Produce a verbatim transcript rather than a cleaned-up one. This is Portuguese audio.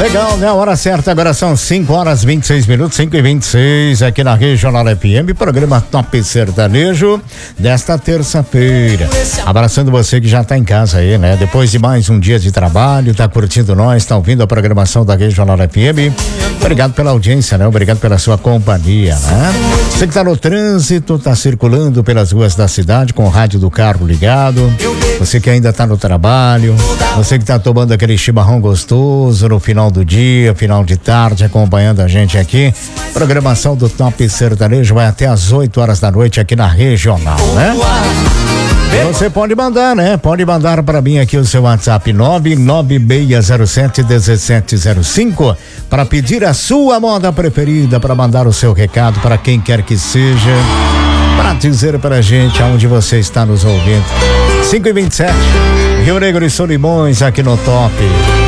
Legal, né? A hora certa agora são cinco horas vinte e seis minutos, cinco e vinte e seis aqui na Regional F M, programa Top Sertanejo desta terça-feira. Abraçando você que já tá em casa aí, né? Depois de mais um dia de trabalho, tá curtindo nós, tá ouvindo a programação da Regional F M. Obrigado pela audiência, né? Obrigado pela sua companhia, né? Você que tá no trânsito, tá circulando pelas ruas da cidade com o rádio do carro ligado. Você que ainda tá no trabalho, você que tá tomando aquele chimarrão gostoso no final do dia, final de tarde, acompanhando a gente aqui. Programação do Top Sertanejo vai até às oito horas da noite aqui na Regional, né? Você pode mandar, né? Pode mandar para mim aqui o seu WhatsApp nove nove seis zero sete um sete zero cinco para pedir a sua moda preferida, para mandar o seu recado para quem quer que seja, para dizer pra gente aonde você está nos ouvindo. cinco e vinte e sete, Rio Negro e Solimões aqui no Top.